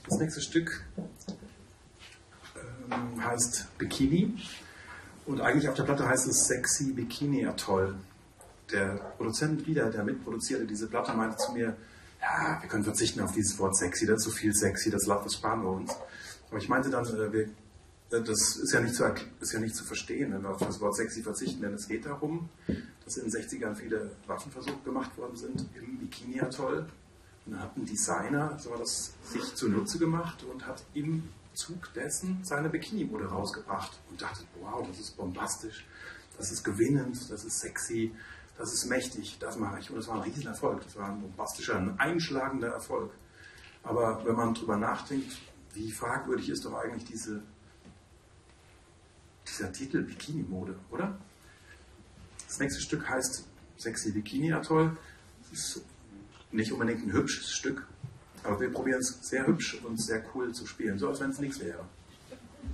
Das nächste Stück heißt Bikini und eigentlich auf der Platte heißt es Sexy Bikini Atoll. Der Produzent der mitproduzierte diese Platte, meinte zu mir, ja, wir können verzichten auf dieses Wort sexy, das ist so viel sexy, das sparen wir uns. Aber ich meinte dann, das ist ja nicht zu verstehen, wenn wir auf das Wort sexy verzichten, denn es geht darum, dass in den 60ern viele Waffenversuche gemacht worden sind im Bikini Atoll. Und dann hat ein Designer das sich zunutze gemacht und hat im Zug dessen seine Bikini-Mode rausgebracht und dachte, wow, das ist bombastisch, das ist gewinnend, das ist sexy, das ist mächtig, das mache ich. Und das war ein Riesenerfolg, das war ein bombastischer, ein einschlagender Erfolg. Aber wenn man drüber nachdenkt, wie fragwürdig ist doch eigentlich dieser Titel Bikini-Mode, oder? Das nächste Stück heißt Sexy Bikini Atoll. Ist nicht unbedingt ein hübsches Stück, aber wir probieren es sehr hübsch und sehr cool zu spielen, so als wenn es nichts wäre.